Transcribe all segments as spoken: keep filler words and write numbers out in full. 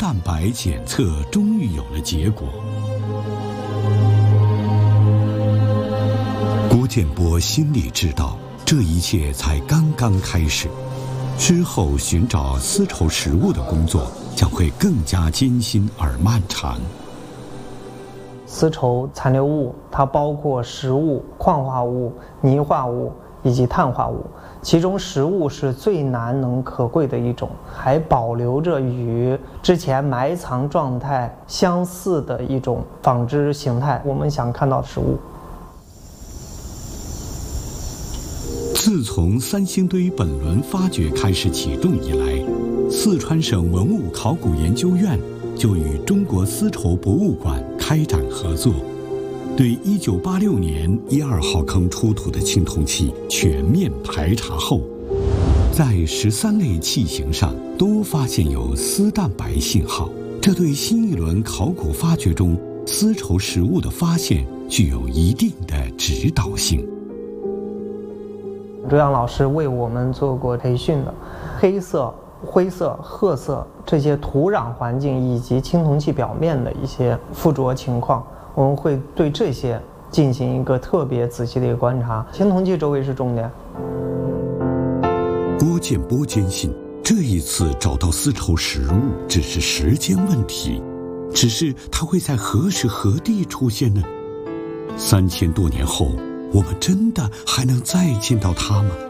蛋白检测终于有了结果。郭建波心里知道，这一切才刚刚开始，之后寻找丝绸实物的工作将会更加艰辛而漫长。 丝绸残留物它包括实物、矿化物、泥化物以及碳化物，其中实物是最难能可贵的一种，还保留着与之前埋藏状态相似的一种纺织形态，我们想看到实物。 自从三星堆本轮发掘开始启动以来，四川省文物考古研究院就与中国丝绸博物馆开展合作，对一九八六年一二号坑出土的青铜器全面排查后，在十三类器型上都发现有丝蛋白信号，这对新一轮考古发掘中丝绸实物的发现具有一定的指导性。 周阳老师为我们做过培训的，黑色、灰色、褐色这些土壤环境以及青铜器表面的一些附着情况，我们会对这些进行一个特别仔细的一个观察。青铜器周围是重点。 郭建波坚信，这一次找到丝绸实物只是时间问题，只是它会在何时何地出现呢？三千多年后，我们真的还能再见到它吗？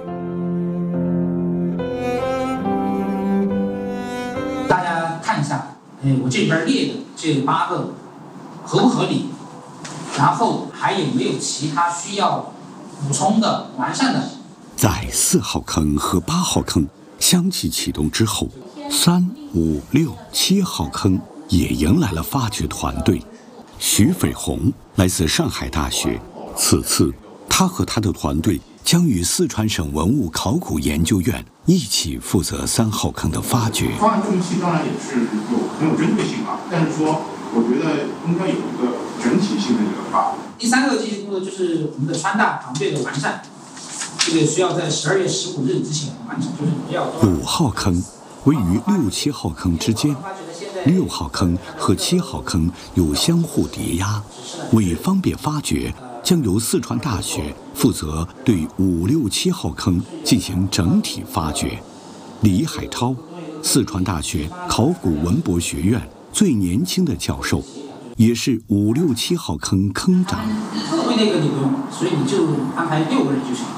大家看一下，哎，我这边列的这八个合不合理？然后还有没有其他需要补充的、完善的？ 在四号坑和八号坑相继启动之后，三、五、六、七号坑也迎来了发掘团队。徐飞鸿来自上海大学，此次他和他的团队将与四川省文物考古研究院一起负责三号坑的发掘。 方案重器当然也是有很有针对性啊，但是说我觉得应该有一个整体性的一个发展。 第三个技术工作就是我们的穿戴团队的完善，这个需要在十二月十五日之前完成，就是不要。 五号坑位于六七号坑之间，六号坑和七号坑有相互叠压，为方便发掘，将由四川大学负责对五六七号坑进行整体发掘。李海超，四川大学考古文博学院最年轻的教授，也是五六七号坑坑长。 特规那个你不用，所以你就安排六个人就行了。